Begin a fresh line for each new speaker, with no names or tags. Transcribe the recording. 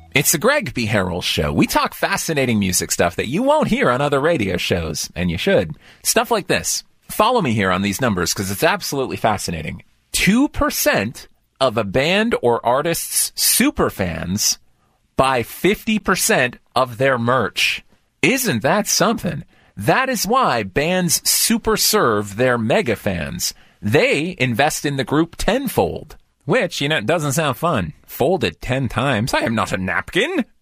It's the Greg B. Harrell Show. We talk fascinating music stuff that you won't hear on other radio shows, and you should. Stuff like this. Follow me here on these numbers because it's absolutely fascinating. 2% of a band or artist's superfans buy 50% of their merch. Isn't that something? That is why bands super serve their mega fans. They invest in the group tenfold. Which, doesn't sound fun. Fold it 10 times. I am not a napkin.